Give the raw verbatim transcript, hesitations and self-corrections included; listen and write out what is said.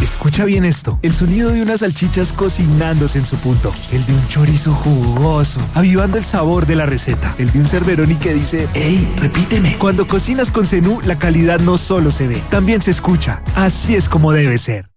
Escucha bien esto, el sonido de unas salchichas cocinándose en su punto, el de un chorizo jugoso, avivando el sabor de la receta, el de un Cerberoni que dice, ¡Ey, repíteme! Cuando cocinas con Zenú, la calidad no solo se ve, también se escucha. Así es como debe ser.